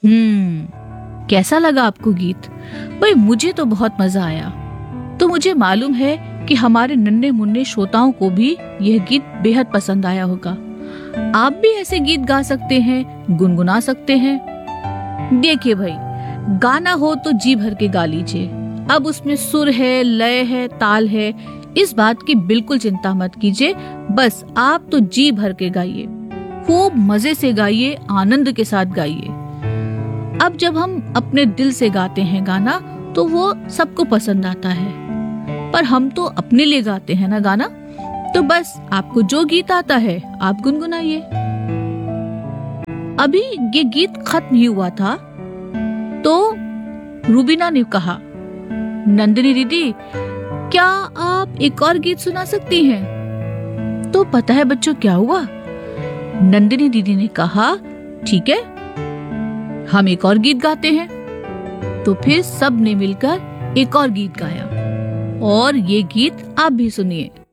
कैसा लगा आपको गीत? भाई मुझे तो बहुत मजा आया। तो मुझे मालूम है कि हमारे नन्हे मुन्ने श्रोताओं को भी यह गीत बेहद पसंद आया होगा। आप भी ऐसे गीत गा सकते हैं, गुनगुना सकते हैं। देखिए भाई, गाना हो तो जी भर के गा लीजिए। अब उसमें सुर है, लय है, ताल है, इस बात की बिल्कुल चिंता मत कीजिए। बस आप तो जी भर के गाइए, खूब मजे से गाइए, आनंद के साथ गाइए। अब जब हम अपने दिल से गाते हैं गाना तो वो सबको पसंद आता है, पर हम तो अपने लिए गाते हैं ना गाना। तो बस आपको जो गीत आता है आप गुनगुनाइए। अभी ये गीत खत्म ही हुआ था तो रूबीना ने कहा, नंदिनी दीदी क्या आप एक और गीत सुना सकती हैं? तो पता है बच्चों क्या हुआ? नंदिनी दीदी ने कहा ठीक है, हम एक और गीत गाते हैं। तो फिर सब ने मिलकर एक और गीत गाया और ये गीत आप भी सुनिए।